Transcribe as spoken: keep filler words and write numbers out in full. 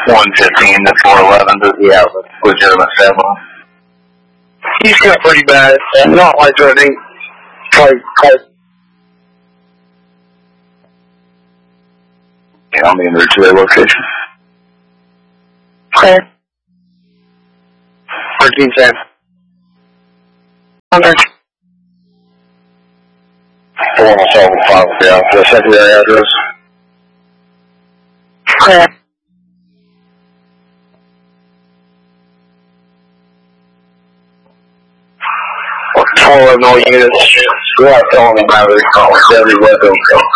one fifteen to four eleven to the outlet, legitimate seven. He's got pretty bad. Not like threatening. Like, like. Yeah, I'll be in route to their location. Okay. thirteen ten. one hundred. four one seven five, yeah, the secondary address. Okay. Four eleven all units. We have felony battery calls every weapon.